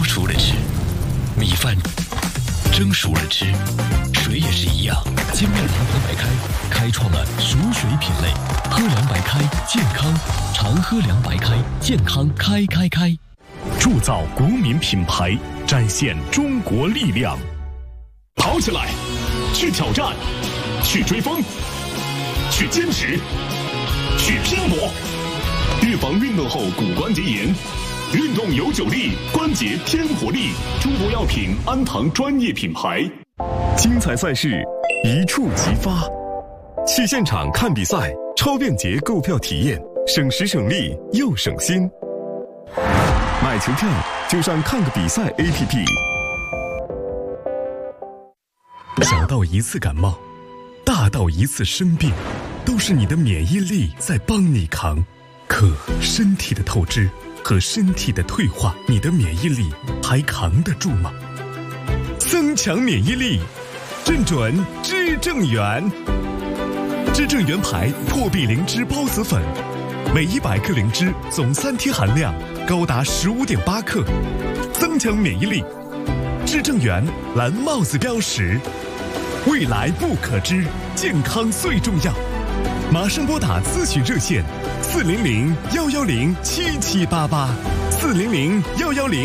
熟了吃，米饭蒸熟了吃，水也是一样。金麦郎喝白开，开创了熟水品类，喝凉白开，健康，常喝凉白开，健康开。 铸造国民品牌，展现中国力量。跑起来，去挑战，去追风，去坚持，去拼搏。预防运动后骨关节炎，运动有9力，关节添活力。中国药品安堂专业品牌。精彩赛事一触即发，去现场看比赛，超便捷购票体验，省时省力又省心。买球票就上看个比赛 APP。 小到一次感冒，大到一次生病，都是你的免疫力在帮你扛。可身体的透支和身体的退化，你的免疫力还扛得住吗？增强免疫力，正准知正元。知正元牌破壁灵芝孢子粉，每100克灵芝总3天含量高达15.8克，增强免疫力。知正元蓝帽子标识，未来不可知，健康最重要。马上拨打咨询热线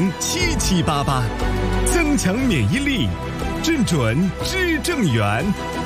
400-110-7788，400-110-7788，增强免疫力，正准知正元。